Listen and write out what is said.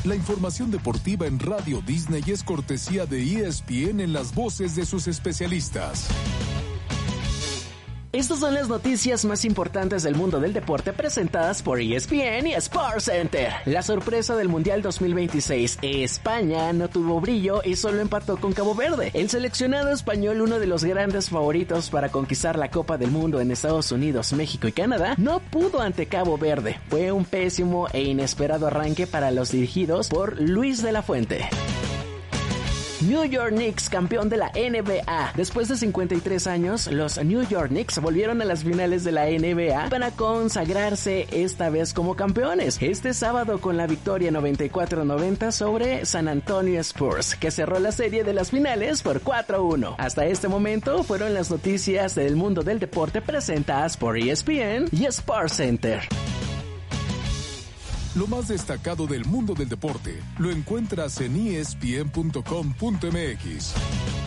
La información deportiva en Radio Disney es cortesía de ESPN en las voces de sus especialistas. Estas son las noticias más importantes del mundo del deporte presentadas por ESPN y SportsCenter. La sorpresa del Mundial 2026. España no tuvo brillo y solo empató con Cabo Verde. El seleccionado español, uno de los grandes favoritos para conquistar la Copa del Mundo en Estados Unidos, México y Canadá, no pudo ante Cabo Verde. Fue un pésimo e inesperado arranque para los dirigidos por Luis de la Fuente. New York Knicks, campeón de la NBA. Después de 53 años, los New York Knicks volvieron a las finales de la NBA para consagrarse esta vez como campeones. Este sábado con la victoria 94-90 sobre San Antonio Spurs, que cerró la serie de las finales por 4-1. Hasta este momento fueron las noticias del mundo del deporte presentadas por ESPN y SportsCenter. Lo más destacado del mundo del deporte lo encuentras en ESPN.com.mx.